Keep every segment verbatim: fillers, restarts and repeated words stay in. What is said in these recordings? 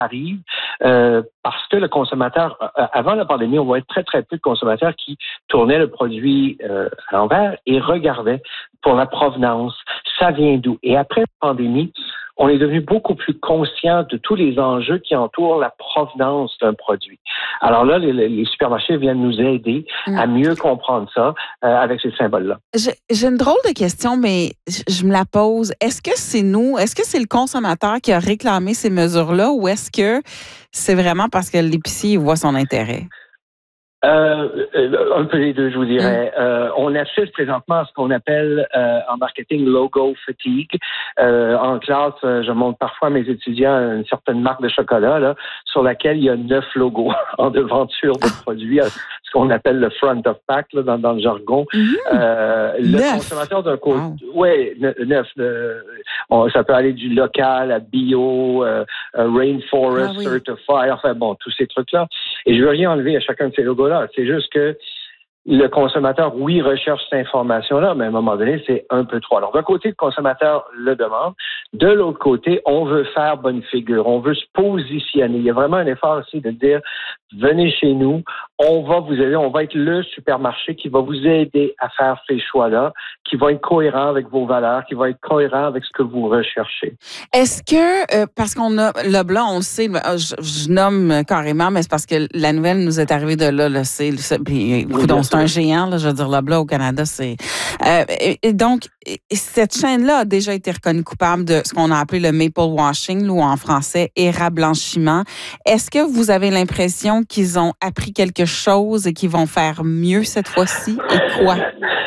arrive euh, parce que le consommateur, euh, avant la pandémie, on voyait très, très peu de consommateurs qui tournaient le produit euh, à l'envers et regardaient pour la provenance. Ça vient d'où? Et après la pandémie, on est devenu beaucoup plus conscient de tous les enjeux qui entourent la provenance d'un produit. Alors là, les, les supermarchés viennent nous aider mmh. à mieux comprendre ça euh, avec ces symboles-là. J'ai, j'ai une drôle de question, mais je, je me la pose. Est-ce que c'est nous, est-ce que c'est le consommateur qui a réclamé ces mesures-là ou est-ce que c'est vraiment parce que l'épicier voit son intérêt? Euh, un peu les deux, je vous dirais. Mm. Euh, on assiste présentement à ce qu'on appelle euh, en marketing logo fatigue. Euh, en classe, je montre parfois à mes étudiants une certaine marque de chocolat là, sur laquelle il y a neuf logos en devanture de produits, ce qu'on appelle le front of pack là, dans, dans le jargon. Mm. Euh, le neuf. Consommateur d'un côté, wow. oui, neuf. Euh, on, ça peut aller du local à bio, euh, rainforest, ah, oui. certified, enfin bon, tous ces trucs-là. Et je veux rien enlever à chacun de ces logos-là. C'est juste que le consommateur, oui, recherche cette information-là, mais à un moment donné, c'est un peu trop. Alors, d'un côté, le consommateur le demande. De l'autre côté, on veut faire bonne figure. On veut se positionner. Il y a vraiment un effort aussi de dire, venez chez nous, on va vous aider, on va être le supermarché qui va vous aider à faire ces choix-là, qui va être cohérent avec vos valeurs, qui va être cohérent avec ce que vous recherchez. Est-ce que, euh, parce qu'on a, le blanc, on le sait, je, je nomme carrément, mais c'est parce que la nouvelle nous est arrivée de là, là c'est, c'est, puis, oui, donc, c'est un géant, là, je veux dire, le blanc au Canada, c'est... Euh, et, et donc, cette chaîne-là a déjà été reconnue coupable de ce qu'on a appelé le maple washing, ou en français, érable blanchiment. Est-ce que vous avez l'impression qu'ils ont appris quelque chose et qu'ils vont faire mieux cette fois-ci? Et quoi?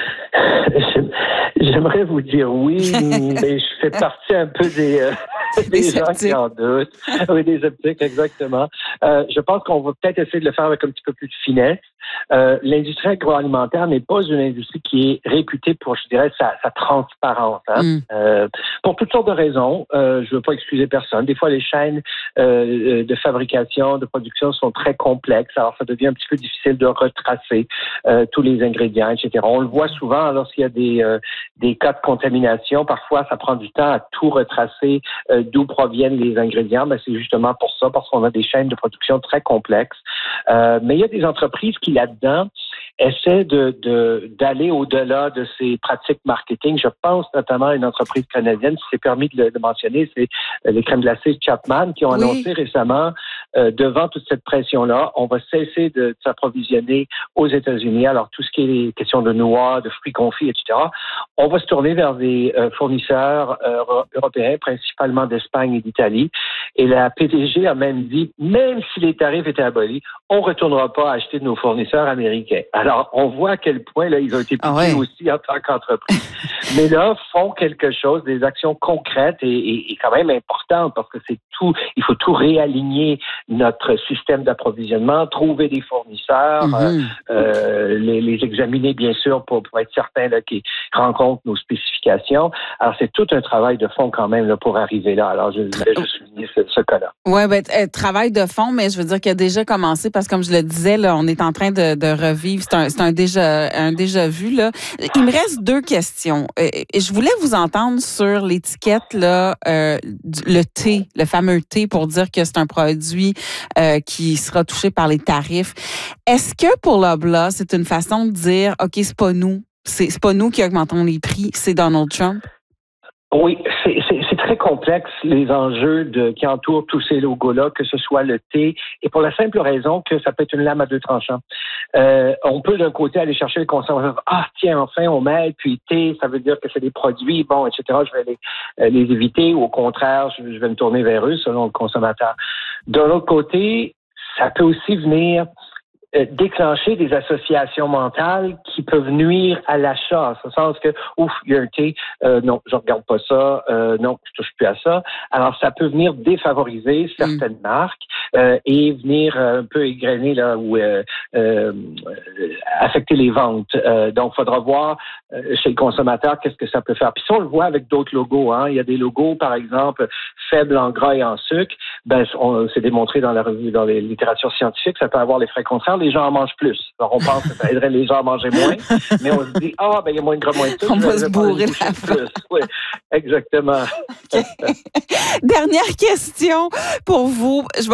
J'aimerais vous dire oui, mais je fais partie un peu des, euh, des gens qui en doutent. Oui, des sceptiques, exactement. Euh, je pense qu'on va peut-être essayer de le faire avec un petit peu plus de finesse. Euh, l'industrie agroalimentaire n'est pas une industrie qui est réputée pour, je dirais, sa, sa transparence. Hein? Mm. Euh, pour toutes sortes de raisons. Euh, je ne veux pas excuser personne. Des fois, les chaînes euh, de fabrication, de production sont très complexes. Alors, ça devient un petit peu difficile de retracer euh, tous les ingrédients, et cetera. On le voit souvent lorsqu'il y a des, euh, des cas de contamination. Parfois, ça prend du temps à tout retracer euh, d'où proviennent les ingrédients. Ben, c'est justement pour ça, parce qu'on a des chaînes de production très complexes. Euh, mais il y a des entreprises qui, là-dedans, essaient de, de, d'aller au-delà de ces pratiques marketing. Je pense notamment à une entreprise canadienne, qui s'est permis de le de mentionner, c'est les crèmes glacées Chapman, qui ont oui. annoncé récemment, euh, devant toute cette pression-là, on va cesser de, de s'approvisionner aux États-Unis. Alors, tout ce qui est les questions de noix, de fruits confits, et cetera, on va se tourner vers des euh, fournisseurs euh, européens, principalement d'Espagne et d'Italie. Et la P D G a même dit, même si les tarifs étaient abolis, on ne retournera pas acheter de nos fournisseurs américains. Alors, on voit à quel point là ils ont été piqués ah ouais. aussi en tant qu'entreprise. Mais là, font quelque chose, des actions concrètes et, et, et quand même importantes parce que c'est tout, il faut tout réaligner notre système d'approvisionnement, trouver des fournisseurs, mm-hmm. euh, les, les examiner bien sûr pour, pour être certain là, qu'ils rencontrent nos spécifications. Alors, c'est tout un travail de fond quand même là, pour arriver là. Alors, je voulais juste souligner ce, ce cas-là. Oui, ben, euh, travail de fond, mais je veux dire qu'il a déjà commencé parce que comme je le disais, là, on est en train de, de revivre. C'est un, c'est un déjà, un déjà vu, là. Il me reste deux questions. Et je voulais vous entendre sur l'étiquette, là, euh, le thé, le fameux thé pour dire que c'est un produit euh, qui sera touché par les tarifs. Est-ce que pour Loblaw, c'est une façon de dire, OK, c'est pas nous, c'est, c'est pas nous qui augmentons les prix, c'est Donald Trump? Oui, c'est, c'est, c'est très complexe, les enjeux de, qui entourent tous ces logos-là, que ce soit le thé, et pour la simple raison que ça peut être une lame à deux tranchants. Euh, on peut d'un côté aller chercher les consommateurs, ah tiens, enfin, on m'aide, puis thé, ça veut dire que c'est des produits, bon, et cetera, je vais les, euh, les éviter, ou au contraire, je, je vais me tourner vers eux, selon le consommateur. D'un autre côté, ça peut aussi venir déclencher des associations mentales qui peuvent nuire à l'achat, en ce sens que, ouf, il y a un thé, euh, non, je regarde pas ça, euh, non, je touche plus à ça. Alors, ça peut venir défavoriser certaines mmh. marques. euh, et venir un peu égrener là ou euh, euh, affecter les ventes. Euh, donc, il faudra voir euh, chez le consommateur qu'est-ce que ça peut faire. Puis ça, on le voit avec d'autres logos. Hein. Il y a des logos, par exemple, faibles en gras et en sucre. Ben, on s'est démontré dans la revue, dans les littératures scientifiques, ça peut avoir l'effet contraire. Les gens en mangent plus. Alors, on pense que ça aiderait les gens à manger moins, mais on se dit, ah, ben, il y a moins de gras, moins de sucre. On va se bourrer la face. Oui, exactement. Dernière question pour vous. Je